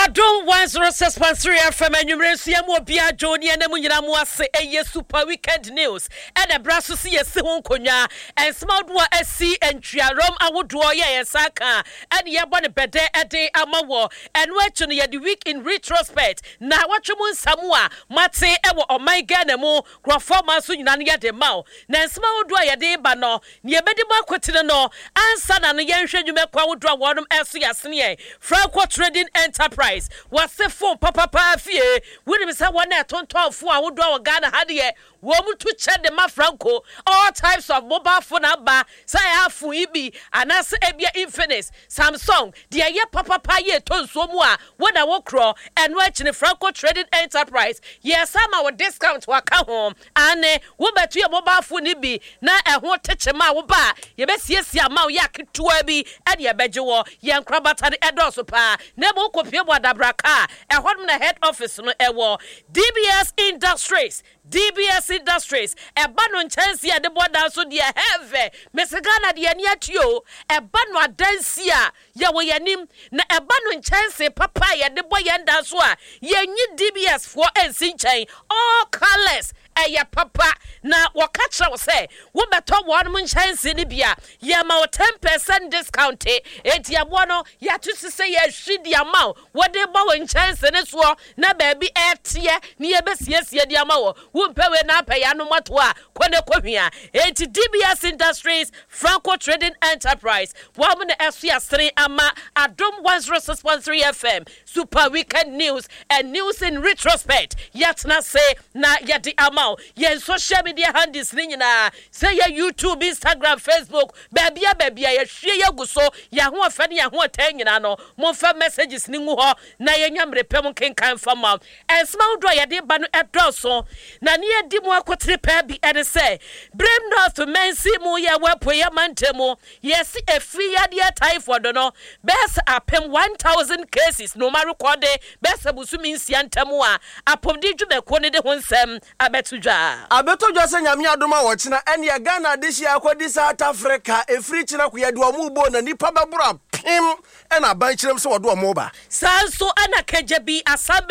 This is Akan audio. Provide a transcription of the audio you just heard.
Adom 106.3 FM enyumrensia mu obia joni ena mu nyina mu ase eye super weekend news and a brasso see yesi ho nkonya and small do asi entwiarom awodo ye yesaka and ye bone bede ede amawo and wetu no ye the week in retrospect na watwemu nsamua mate ewo omaiga na mu grofoma so nyina ne de maw na small do ye de ba no ne ye bedi mu akwetine no ansa na no ye nhwedwume kwa wodo awodom eso yasene Franco Trading Enterprise was the phone papa fie we me say one tonton fo a wodo a Ghana hade wo mu to check the ma Franco all types of mobile phone aba say afu ibi anase ebia Infinix Samsung de ye papa ye tonso mu a wo na wo kro and we chine Franco Trading Enterprise yes ama wo discount waka home ane wo betu ye mobile phone ibi na ehho teche ma wo ba ye be siesia ma wo ya ketua bi e de beje wo ye nkrabata de edoso pa na mo kopie bo adabraka ehon na head office no ewo DBS Industries eba no nchansi a de boda so de have mesigana de ani atio eba no adansi a ye wo yanim na eba no nchansi papa ye de boyenda so a ye nyi DBS for ensi nchan all colors ya papa na wakacha wo say wo beto won mu nchansi ni bia ye ma 10% discount eti abo no ya tusi say ye hwidi ama wo de bo wo nchansi ne so na ba bi etie ni ye besiesie di ama wo mpewe na apaya no mato a kone kohwia eti DBS Industries Franco Trading Enterprise wo mu na eso ya sere ama Adom 106.3 FM super weekend news and news in retrospect yet na say na yedi ama yen social media handles ni nyina say ya YouTube Instagram Facebook babia ya hwie ya guso ya ho afane ya ho atan nyina no mo fa messages ni ngu ho na yenya mrepem kenkan fama and small do ya de ba no edoso na ne edi mu akotre pa bi ene say brem north mensi mu ya wapo ya mantemu yes efi ya de typhoid no best apem 1000 cases no ma record best busumi nsia ntemu a apomdi dwumeko ne de ho nsem Abetodwa se nyame adoma wo china ene ya Ghana dishi akodi South Africa efri china ku ye do omu bo na nipa bebura pim ena ban chirem se wo do omu ba sanso ana kajabi assembly